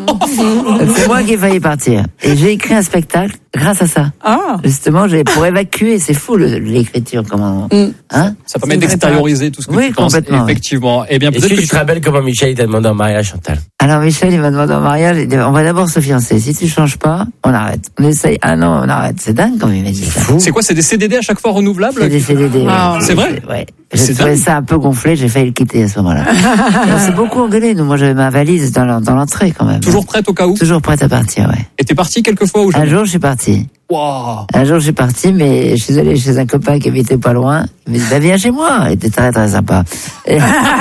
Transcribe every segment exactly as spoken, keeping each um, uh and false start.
C'est moi qui ai failli partir. Et j'ai écrit un spectacle grâce à ça. Ah. Justement, j'ai pour évacuer, c'est fou le, l'écriture, comment, mm. hein? Ça permet d'extérioriser tout ce que oui, tu penses. Effectivement. Eh bien, Est-ce que, que tu te rappelles comment Michel t'a demandé en mariage, Chantal? Alors Michel, il m'a demandé en mariage, il dit, on va d'abord se fiancer. Si tu changes pas, on arrête. On essaye. Ah non, on arrête. C'est dingue quand il m'a dit ça. C'est quoi? C'est des C D D à chaque fois renouvelables? C'est des C D D. Ah, c'est vrai? Ouais. J'ai trouvé ça un peu gonflé, j'ai failli le quitter à ce moment-là. On s'est beaucoup engueulé, nous. Moi, j'avais ma valise dans l'entrée quand même. Toujours prête au cas où? Toujours prête à partir, ouais. Et t'es parti quelquefois ou Un jour, je suis parti. Wow. Un jour, je suis parti, mais je suis allé chez un copain qui habitait pas loin. Il m'a dit, bah, viens chez moi. Il était très, très sympa. Et...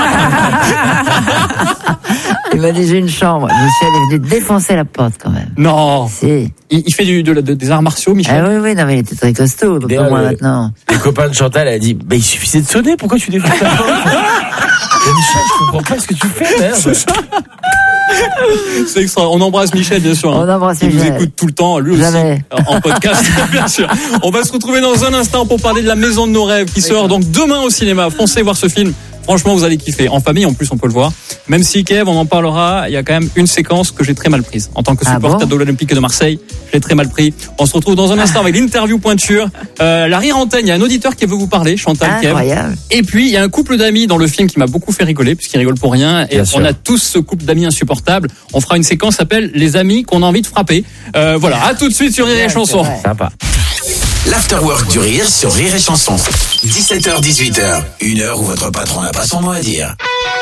il m'a dit, j'ai une chambre. Michel est venu défoncer la porte, quand même. Non. Si. Il, il fait du, de, de, des arts martiaux, Michel? Ah oui, oui, non, mais il était très costaud. Donc, au moins, maintenant. Les copains de Chantal, elle a dit, bah, il suffisait de sonner. Pourquoi tu défonces la porte? Michel, je comprends pas ce que tu fais, merde. C'est ça. C'est extra. On embrasse Michel, bien sûr. On embrasse Il Michel. nous écoute tout le temps, lui Jamais. aussi, en podcast, bien sûr. On va se retrouver dans un instant pour parler de La Maison de nos rêves qui sort donc demain au cinéma. Foncez voir ce film. Franchement, vous allez kiffer. En famille, en plus, on peut le voir. Même si, Kev, on en parlera, il y a quand même une séquence que j'ai très mal prise. En tant que supporter ah bon de l'Olympique de Marseille, j'ai très mal pris. On se retrouve dans un instant avec l'interview pointure. Euh, la rire antenne, il y a un auditeur qui veut vous parler, Chantal, Kev. Incroyable. Et puis, il y a un couple d'amis dans le film qui m'a beaucoup fait rigoler, puisqu'ils rigolent pour rien. Et Bien on sûr. a tous ce couple d'amis insupportables. On fera une séquence qui s'appelle Les amis qu'on a envie de frapper. Euh, voilà, à tout de suite sur Rire et Chanson. Sympa. L'Afterwork du Rire sur Rire et Chanson. dix-sept heures dix-huit heures. Une heure où votre patron n'a pas son mot à dire.